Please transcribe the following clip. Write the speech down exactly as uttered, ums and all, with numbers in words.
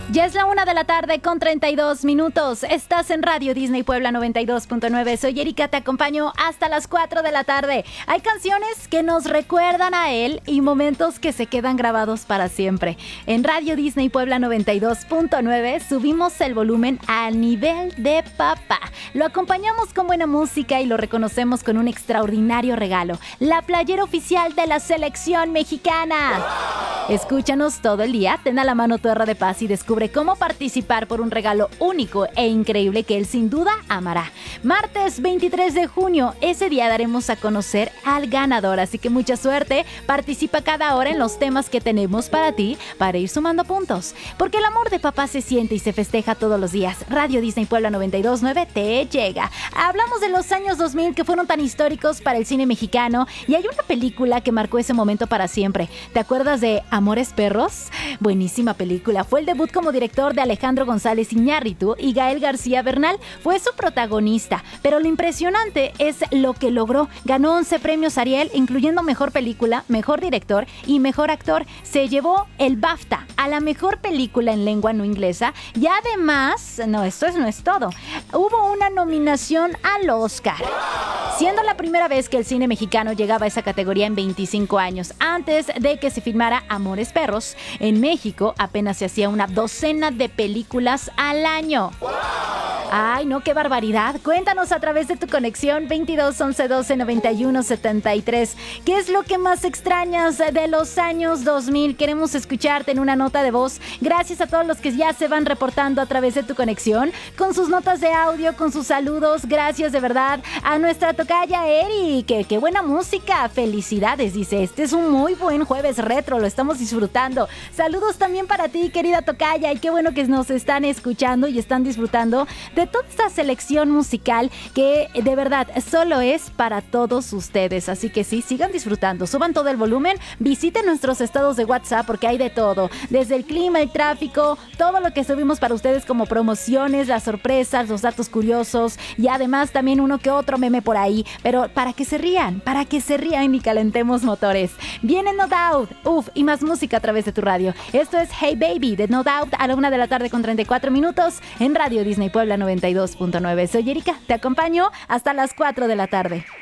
Ya es la una de la tarde con treinta y dos minutos. Estás en Radio Disney Puebla noventa y dos punto nueve. Soy Erika, te acompaño hasta las cuatro de la tarde. Hay canciones que nos recuerdan a él y momentos que se quedan grabados para siempre. En Radio Disney Puebla noventa y dos punto nueve subimos el volumen al nivel de papá. Lo acompañamos con buena música y lo reconocemos con un extraordinario regalo: la playera oficial de la selección mexicana. Escúchanos todo el día, ten a la mano tu erra de paz y descubre cómo participar por un regalo único e increíble que él sin duda amará. Martes veintitrés de junio, ese día daremos a conocer al ganador, así que mucha suerte. Participa cada hora en los temas que tenemos para ti, para ir sumando puntos, porque el amor de papá se siente y se festeja todos los días. Radio Disney Puebla noventa y dos punto nueve te llega. Hablamos de los años dos mil que fueron tan históricos para el cine mexicano, y hay una película que marcó ese momento para siempre. ¿Te acuerdas de Amores Perros? Buenísima película. Fue el debut como director de Alejandro González Iñárritu, y Gael García Bernal fue su protagonista. Pero lo impresionante es lo que logró. Ganó once premios Ariel, incluyendo Mejor Película, Mejor Director y Mejor Actor. Se llevó el BAFTA a la Mejor Película en Lengua No Inglesa, y además, no, esto no es todo, hubo una nominación al Oscar, siendo la primera vez que el cine mexicano llegaba a esa categoría en veinticinco años. Antes de que se filmara Amores Perros, en México apenas se hacía una docena de películas al año. Ay, no, qué barbaridad. Cuéntanos a través de tu conexión veintidós once doce noventa y uno setenta y tres. ¿Qué es lo que más extrañas de los años dos mil? Queremos escucharte en una nota de voz. Gracias a todos los que ya se van reportando a través de tu conexión, con sus notas de audio, con sus saludos. Gracias de verdad a nuestra tocaya Eri. Que qué buena música. Felicidades, dice. Este es un muy buen jueves retro, lo estamos disfrutando. Saludos también para ti, querida tocaya, y qué bueno que nos están escuchando y están disfrutando de toda esta selección musical que de verdad solo es para todos ustedes. Así que sí, sigan disfrutando, suban todo el volumen, visiten nuestros estados de WhatsApp porque hay de todo, desde el clima, el tráfico, todo lo que subimos para ustedes como promociones, las sorpresas, los datos curiosos, y además también uno que otro meme por ahí, pero para que se rían, para que se rían y calentemos motores. Viene No Doubt, uff, y más música a través de tu radio. Esto es Hey Baby de No Doubt a la una de la tarde con treinta y cuatro minutos en Radio Disney Puebla noventa y dos punto nueve. Soy Erika, te acompaño hasta las cuatro de la tarde.